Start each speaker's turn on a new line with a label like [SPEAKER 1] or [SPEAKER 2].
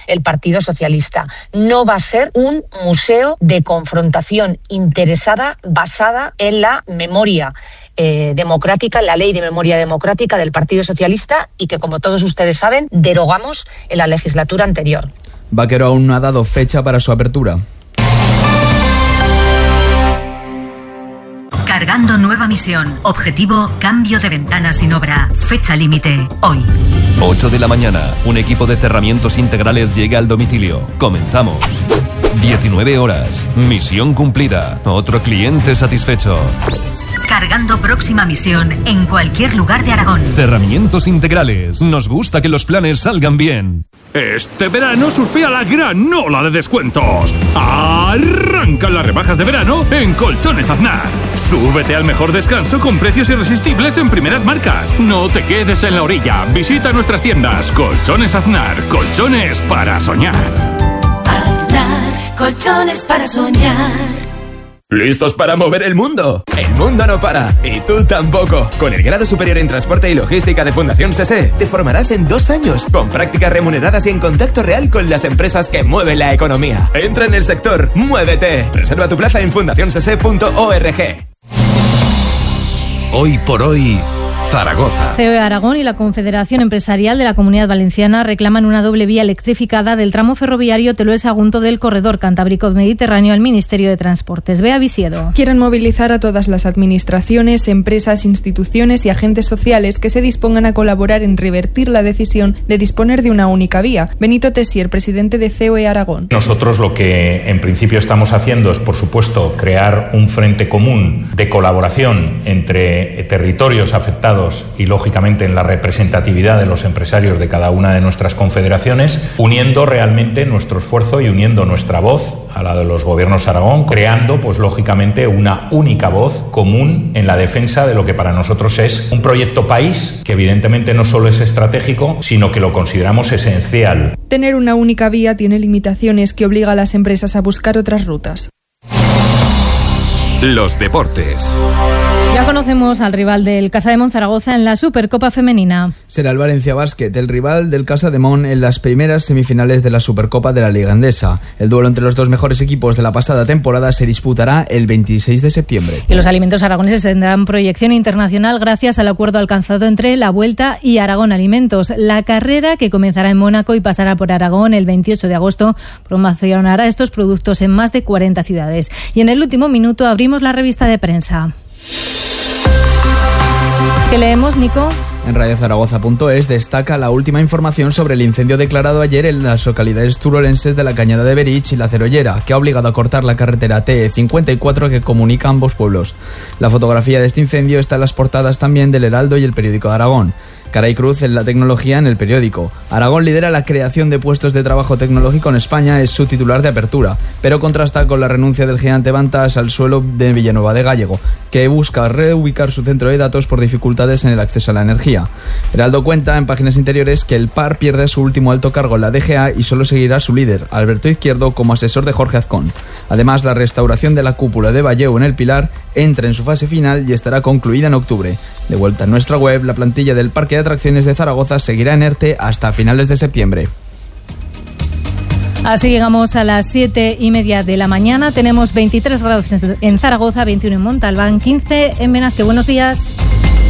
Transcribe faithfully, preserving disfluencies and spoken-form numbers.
[SPEAKER 1] el Partido Socialista. No va a ser un museo de confrontación interesada basada en la memoria eh, democrática, en la ley de memoria democrática del Partido Socialista y que, como todos ustedes saben, derogamos en la legislatura anterior.
[SPEAKER 2] Vaquero aún no ha dado fecha para su apertura.
[SPEAKER 3] Cargando nueva misión. Objetivo, cambio de ventana sin obra. Fecha límite, hoy.
[SPEAKER 4] ocho de la mañana. Un equipo de cerramientos integrales llega al domicilio. Comenzamos. diecinueve horas. Misión cumplida. Otro cliente satisfecho.
[SPEAKER 3] Cargando próxima misión en cualquier lugar de Aragón.
[SPEAKER 4] Cerramientos integrales. Nos gusta que los planes salgan bien.
[SPEAKER 5] Este verano surfea la gran ola de descuentos. Arrancan las rebajas de verano en Colchones Aznar. Súbete al mejor descanso con precios irresistibles en primeras marcas. No te quedes en la orilla. Visita nuestras tiendas. Colchones Aznar. Colchones para soñar.
[SPEAKER 6] Aznar. Colchones para soñar.
[SPEAKER 7] ¿Listos para mover el mundo? El mundo no para, y tú tampoco. Con el grado superior en Transporte y Logística de Fundación SESE, te formarás en dos años, con prácticas remuneradas y en contacto real con las empresas que mueven la economía. Entra en el sector, muévete. Reserva tu plaza en fundación sese punto org.
[SPEAKER 8] Hoy por hoy, Zaragoza.
[SPEAKER 9] C E O E Aragón y la Confederación Empresarial de la Comunidad Valenciana reclaman una doble vía electrificada del tramo ferroviario Teruel-Sagunto del corredor Cantábrico-Mediterráneo al Ministerio de Transportes. Bea Visiedo.
[SPEAKER 10] Quieren movilizar a todas las administraciones, empresas, instituciones y agentes sociales que se dispongan a colaborar en revertir la decisión de disponer de una única vía. Benito Tessier, presidente de C E O E Aragón.
[SPEAKER 11] Nosotros lo que en principio estamos haciendo es, por supuesto, crear un frente común de colaboración entre territorios afectados y, lógicamente, en la representatividad de los empresarios de cada una de nuestras confederaciones, uniendo realmente nuestro esfuerzo y uniendo nuestra voz a la de los gobiernos Aragón, creando, pues lógicamente, una única voz común en la defensa de lo que para nosotros es un proyecto país que evidentemente no solo es estratégico, sino que lo consideramos esencial.
[SPEAKER 10] Tener una única vía tiene limitaciones que obliga a las empresas a buscar otras rutas.
[SPEAKER 8] Los deportes.
[SPEAKER 9] Ya conocemos al rival del Casa de Mon Zaragoza en la Supercopa Femenina.
[SPEAKER 2] Será el Valencia Basket, el rival del Casa de Mon en las primeras semifinales de la Supercopa de la Liga Endesa. El duelo entre los dos mejores equipos de la pasada temporada se disputará el veintiséis de septiembre.
[SPEAKER 9] Y los alimentos aragoneses tendrán proyección internacional gracias al acuerdo alcanzado entre La Vuelta y Aragón Alimentos. La carrera, que comenzará en Mónaco y pasará por Aragón el veintiocho de agosto, promocionará estos productos en más de cuarenta ciudades. Y en el último minuto abrimos la revista de prensa. ¿Qué leemos, Nico?
[SPEAKER 2] En radio zaragoza punto es destaca la última información sobre el incendio declarado ayer en las localidades turolenses de la Cañada de Berich y la Cerollera, que ha obligado a cortar la carretera T cincuenta y cuatro que comunica ambos pueblos. La fotografía de este incendio está en las portadas también del Heraldo y el Periódico de Aragón. Cara y cruz en la tecnología en el periódico. Aragón lidera la creación de puestos de trabajo tecnológico en España, es su titular de apertura, pero contrasta con la renuncia del gigante Vantas al suelo de Villanueva de Gállego, que busca reubicar su centro de datos por dificultades en el acceso a la energía. Heraldo cuenta en páginas interiores que el P A R pierde su último alto cargo en la D G A y solo seguirá su líder, Alberto Izquierdo, como asesor de Jorge Azcón. Además, la restauración de la cúpula de Valleu en el Pilar entra en su fase final y estará concluida en octubre. De vuelta en nuestra web, la plantilla del Parque de Atracciones de Zaragoza seguirá en ERTE hasta finales de septiembre.
[SPEAKER 9] Así llegamos a las siete y media de la mañana. Tenemos veintitrés grados en Zaragoza, veintiuno en Montalbán, quince en Benasque. Buenos días.